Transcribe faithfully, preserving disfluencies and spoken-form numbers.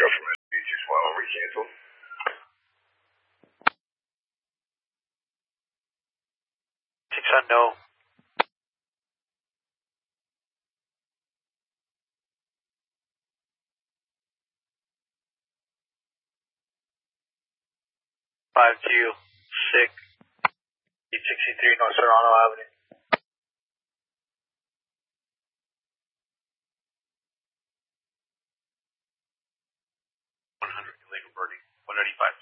Joe from S B two twelve, recancel. Six on no. Five two six eight sixty three North Serrano Avenue. One hundred illegal birding. One eighty five.